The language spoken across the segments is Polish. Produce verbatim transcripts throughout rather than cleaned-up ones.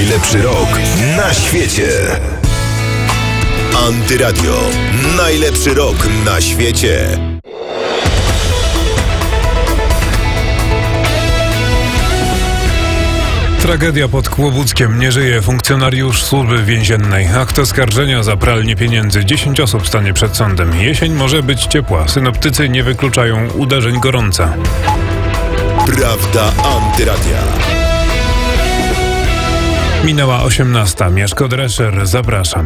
Najlepszy rok na świecie. Antyradio. Najlepszy rok na świecie. Tragedia pod Kłobuckiem. Nie żyje funkcjonariusz służby więziennej. Akt oskarżenia za pralnię pieniędzy. dziesięć osób stanie przed sądem. Jesień może być ciepła. Synoptycy nie wykluczają uderzeń gorąca. Prawda Antyradia. Minęła osiemnasta. Mieszko Drescher. Zapraszam.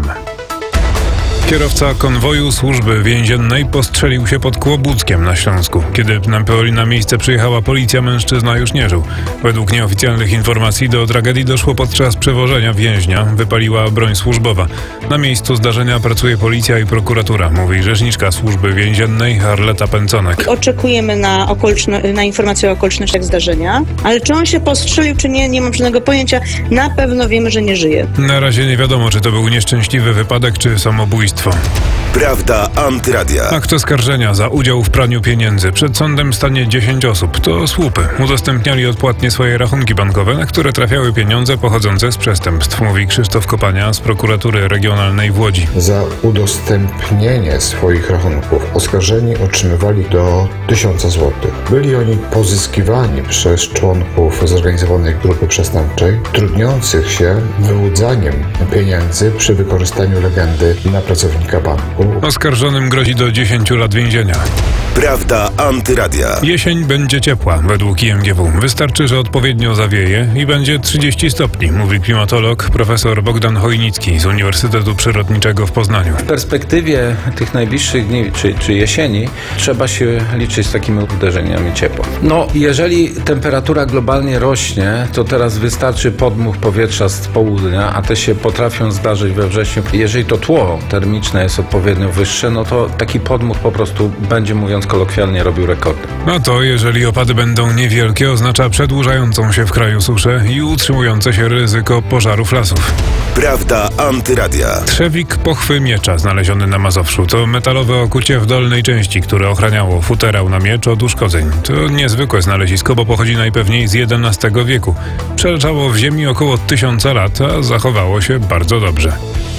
Kierowca konwoju służby więziennej postrzelił się pod Kłobuckiem na Śląsku. Kiedy na miejsce przyjechała policja, mężczyzna już nie żył. Według nieoficjalnych informacji do tragedii doszło podczas przewożenia więźnia. Wypaliła broń służbowa. Na miejscu zdarzenia pracuje policja i prokuratura, mówi rzeczniczka służby więziennej Arleta Pęconek. Oczekujemy na, okoliczno- na informację o okolicznościach zdarzenia, ale czy on się postrzelił, czy nie, nie mam żadnego pojęcia. Na pewno wiemy, że nie żyje. Na razie nie wiadomo, czy to był nieszczęśliwy wypadek, czy samobójstwo. Prawda Antyradia. Akt oskarżenia za udział w praniu pieniędzy. Przed sądem stanie dziesięć osób. To słupy. Udostępniali odpłatnie swoje rachunki bankowe, na które trafiały pieniądze pochodzące z przestępstw, mówi Krzysztof Kopania z prokuratury regionalnej w Łodzi. Za udostępnienie swoich rachunków oskarżeni otrzymywali do tysiąca złotych. Byli oni pozyskiwani przez członków zorganizowanej grupy przestępczej, trudniących się wyłudzaniem pieniędzy przy wykorzystaniu legendy na pracownika banku. Oskarżonym grozi do dziesięciu lat więzienia. Prawda Antyradia. Jesień będzie ciepła, według I M G W. Wystarczy, że odpowiednio zawieje i będzie trzydzieści stopni, mówi klimatolog profesor Bogdan Chojnicki z Uniwersytetu Przyrodniczego w Poznaniu. W perspektywie tych najbliższych dni, czy, czy jesieni, trzeba się liczyć z takimi uderzeniami ciepła. No, jeżeli temperatura globalnie rośnie, to teraz wystarczy podmuch powietrza z południa, a te się potrafią zdarzyć we wrześniu. Jeżeli to tło termiczne jest odpowiednio wyższe, no to taki podmuch po prostu będzie, mówiąc kolokwialnie, robił rekordy. A to, jeżeli opady będą niewielkie, oznacza przedłużającą się w kraju suszę i utrzymujące się ryzyko pożarów lasów. Prawda Antyradia. Trzewik pochwy miecza znaleziony na Mazowszu to metalowe okucie w dolnej części, które ochraniało futerał na miecz od uszkodzeń. To niezwykłe znalezisko, bo pochodzi najpewniej z jedenastego wieku. Przeleżało w ziemi około tysiąca lat, a zachowało się bardzo dobrze.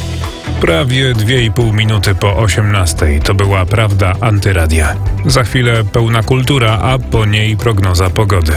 Prawie dwie i pół minuty po osiemnastej. To była Prawda Antyradia. Za chwilę pełna kultura, a po niej prognoza pogody.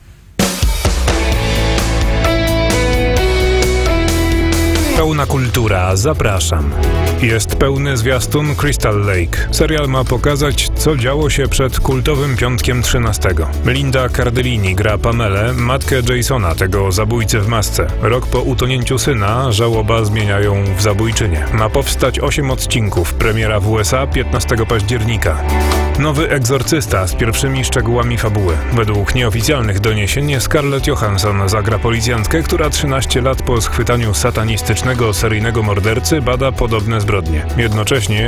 Pełna kultura, zapraszam. Jest pełny zwiastun Crystal Lake. Serial ma pokazać, co działo się przed kultowym piątkiem trzynastego. Linda Cardellini gra Pamelę, matkę Jasona, tego zabójcy w masce. Rok po utonięciu syna żałoba zmienia ją w zabójczynię. Ma powstać osiem odcinków. Premiera w U S A piętnastego października. Nowy egzorcysta z pierwszymi szczegółami fabuły. Według nieoficjalnych doniesień Scarlett Johansson zagra policjantkę, która trzynaście lat po schwytaniu satanistycznego seryjnego mordercy bada podobne zbrodnie. Jednocześnie